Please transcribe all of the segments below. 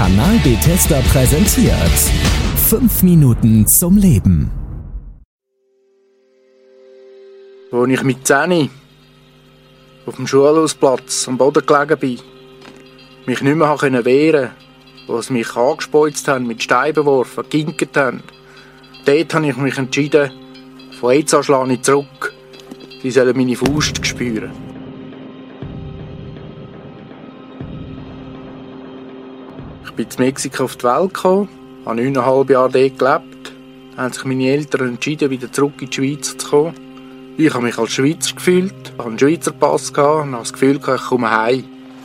Kanal Bethesda präsentiert 5 Minuten zum Leben. Als ich mit 10 auf dem Schulhausplatz am Boden gelegen bin, mich nicht mehr wehren konnte, sie mich angespeuzt haben, mit Steinen beworfen, geginkert haben, dort habe ich mich entschieden, von jetzt an schlage ich zurück. Sie sollen meine Faust spüren. Ich bin in Mexiko auf die Welt gekommen, habe 9,5 Jahre dort gelebt. Dann haben sich meine Eltern entschieden, wieder zurück in die Schweiz zu kommen. Ich habe mich als Schweizer gefühlt, hatte einen Schweizer Pass und habe das Gefühl, ich komme heim.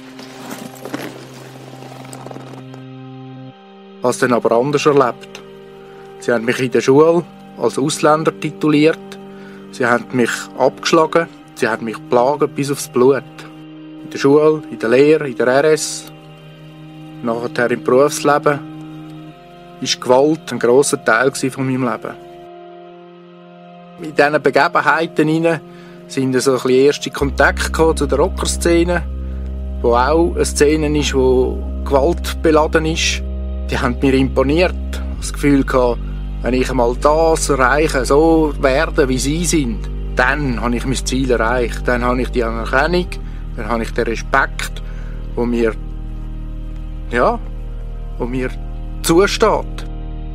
Ich habe es dann aber anders erlebt. Sie haben mich in der Schule als Ausländer tituliert. Sie haben mich abgeschlagen, sie haben mich geplagt bis aufs Blut. In der Schule, in der Lehre, in der RS. Nachher im Berufsleben war Gewalt ein grosser Teil von meinem Leben. In diesen Begebenheiten sind so ein bisschen erste Kontakte zu der Rockerszene, wo auch eine Szene ist, die gewaltbeladen ist. Die haben mir imponiert. Ich hatte das Gefühl, wenn ich einmal das erreiche, so werden, wie sie sind, dann habe ich mein Ziel erreicht. Dann habe ich die Anerkennung, dann habe ich den Respekt, der mir zusteht.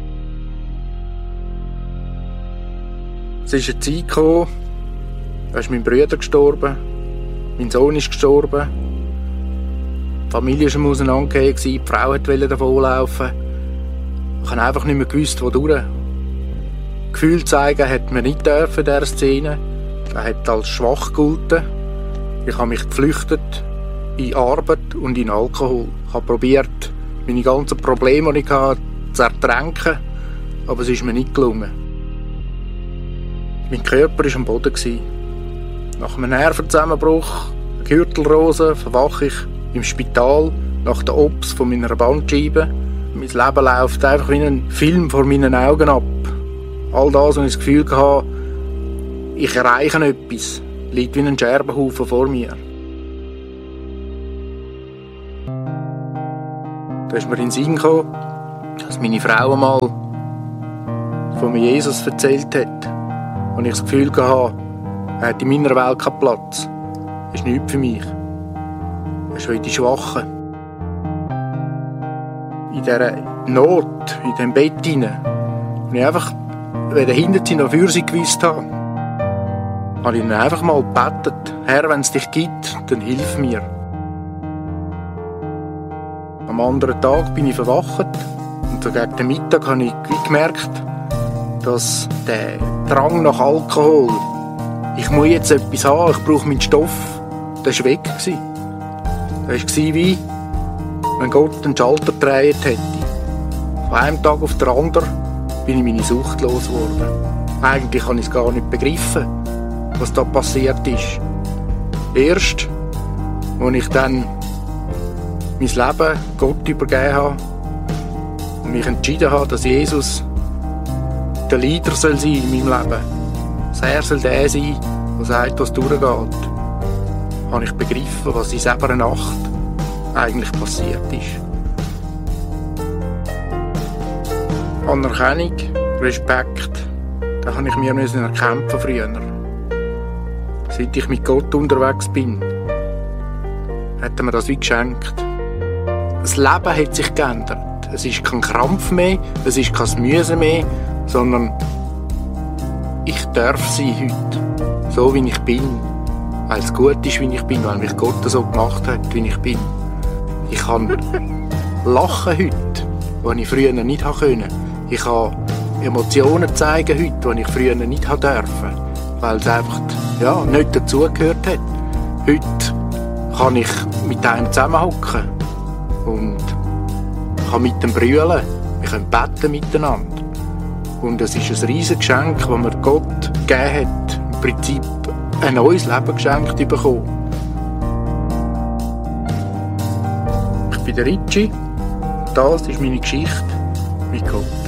Es ist eine Zeit gekommen, da ist mein Bruder gestorben, mein Sohn ist gestorben, die Familie war am Auseinandergehen, die Frau wollte davonlaufen. Ich habe einfach nicht mehr gewusst, wodurch. Gefühl zeigen hat man nicht dürfen in dieser Szene. Er hat als schwach gegolten. Ich habe mich geflüchtet in Arbeit und in Alkohol. Ich habe probiert, meine ganzen Probleme, die ich hatte, zu ertränken, aber es ist mir nicht gelungen. Mein Körper war am Boden. Nach einem Nervenzusammenbruch, einer Gürtelrose, verwache ich im Spital nach der Ops von meiner Bandscheibe. Mein Leben läuft einfach wie ein Film vor meinen Augen ab. All das, was ich das Gefühl hatte, ich erreiche etwas, liegt wie ein Scherbenhaufen vor mir. Da ist mir in den Sinn gekommen, dass meine Frau einmal von mir Jesus erzählt hat. Und ich das Gefühl hatte, er hat in meiner Welt keinen Platz. Er ist nichts für mich. Er ist für die Schwachen. In dieser Not, in diesem Bett hinein, und ich einfach, wenn dahinter sie noch für sie gewusst habe ich ihn einfach mal gebetet: Herr, wenn es dich gibt, dann hilf mir. Am anderen Tag bin ich verwacht und so gegen den Mittag habe ich gemerkt, dass der Drang nach Alkohol, ich muss jetzt etwas haben, ich brauche meinen Stoff, der war weg. Das war wie, wenn Gott einen Schalter gedreht hätte. Von einem Tag auf den anderen bin ich meine Sucht losgeworden. Eigentlich habe ich es gar nicht begriffen, was da passiert ist. Erst, als ich dann mein Leben Gott übergeben habe und mich entschieden habe, dass Jesus der Leader soll sein in meinem Leben. Dass er soll der sein, der sagt, was durchgeht. Habe ich begriffen, was in dieser Nacht eigentlich passiert ist. Anerkennung, Respekt, den habe ich mir erkämpfen früher. Seit ich mit Gott unterwegs bin, hat er mir das wie geschenkt. Das Leben hat sich geändert. Es ist kein Krampf mehr, es ist kein Müssen mehr, sondern ich darf sein heute, so wie ich bin, weil es gut ist, wie ich bin, weil mich Gott so gemacht hat, wie ich bin. Ich kann lachen heute, was ich früher nicht konnte. Ich kann Emotionen zeigen heute, die ich früher nicht durfte, weil es einfach nicht dazugehört hat. Heute kann ich mit einem zusammenhocken und kann mit dem brüllen. Wir können beten miteinander. Und es ist ein riesiges Geschenk, das mir Gott gegeben hat. Im Prinzip ein neues Leben geschenkt bekommen. Ich bin der Ritchie. Das ist meine Geschichte mit Gott.